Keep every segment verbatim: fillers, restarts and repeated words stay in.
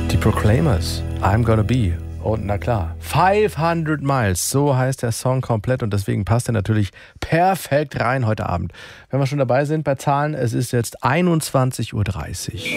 Die Proclaimers, I'm Gonna Be. Und na klar, fünfhundert Miles, so heißt der Song komplett und deswegen passt er natürlich perfekt rein heute Abend. Wenn wir schon dabei sind bei Zahlen, es ist jetzt einundzwanzig Uhr dreißig.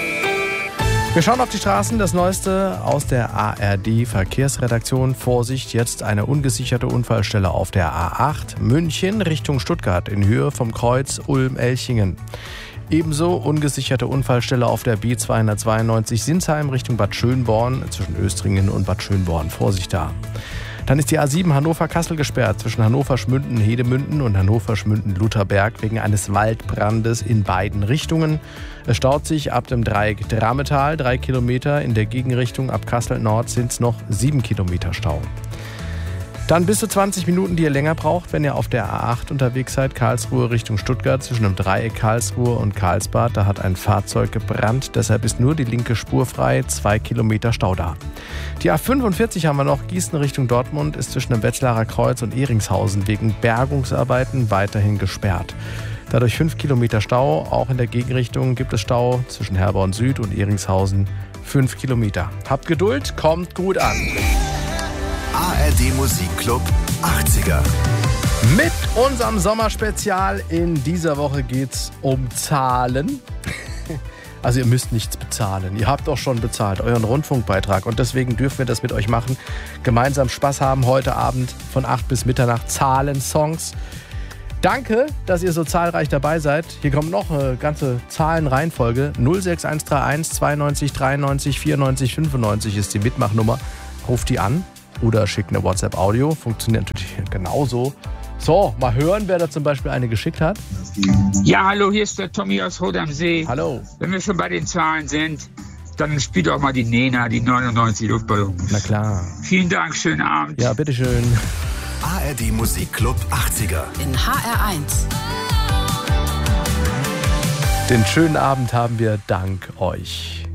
Wir schauen auf die Straßen, das Neueste aus der A R D-Verkehrsredaktion. Vorsicht, jetzt eine ungesicherte Unfallstelle auf der A acht München Richtung Stuttgart in Höhe vom Kreuz Ulm-Elchingen. Ebenso ungesicherte Unfallstelle auf der B zweihundertzweiundneunzig Sinsheim Richtung Bad Schönborn zwischen Östringen und Bad Schönborn. Vorsicht da. Dann ist die A sieben Hannover-Kassel gesperrt zwischen Hannover-Schmünden-Hedemünden und Hannover-Schmünden-Lutherberg wegen eines Waldbrandes in beiden Richtungen. Es staut sich ab dem Dreieck Drametal drei Kilometer. In der Gegenrichtung ab Kassel Nord sind es noch sieben Kilometer Stau. Dann bis zu zwanzig Minuten, die ihr länger braucht, wenn ihr auf der A acht unterwegs seid, Karlsruhe Richtung Stuttgart, zwischen dem Dreieck Karlsruhe und Karlsbad. Da hat ein Fahrzeug gebrannt, deshalb ist nur die linke Spur frei, zwei Kilometer Stau da. Die A fünfundvierzig haben wir noch, Gießen Richtung Dortmund, ist zwischen dem Wetzlarer Kreuz und Ehringshausen wegen Bergungsarbeiten weiterhin gesperrt. Dadurch fünf Kilometer Stau, auch in der Gegenrichtung gibt es Stau zwischen Herborn Süd und Ehringshausen, fünf Kilometer. Habt Geduld, kommt gut an. A R D Musikclub achtziger. Mit unserem Sommerspezial in dieser Woche geht's um Zahlen. Also ihr müsst nichts bezahlen. Ihr habt auch schon bezahlt, euren Rundfunkbeitrag. Und deswegen dürfen wir das mit euch machen. Gemeinsam Spaß haben heute Abend von acht bis Mitternacht. Zahlen, Songs. Danke, dass ihr so zahlreich dabei seid. Hier kommt noch eine ganze Zahlenreihenfolge. null sechs eins drei eins zweiundneunzig dreiundneunzig vierundneunzig fünfundneunzig ist die Mitmachnummer. Ruft die an. Oder schickt eine WhatsApp-Audio. Funktioniert natürlich genauso. So, mal hören, wer da zum Beispiel eine geschickt hat. Ja, hallo, hier ist der Tommy aus Rot am See. Hallo. Wenn wir schon bei den Zahlen sind, dann spielt auch mal die Nena, die neunundneunzig Luftballons. Na klar. Vielen Dank, schönen Abend. Ja, bitteschön. A R D Musikclub achtziger. In H R eins. Den schönen Abend haben wir dank euch.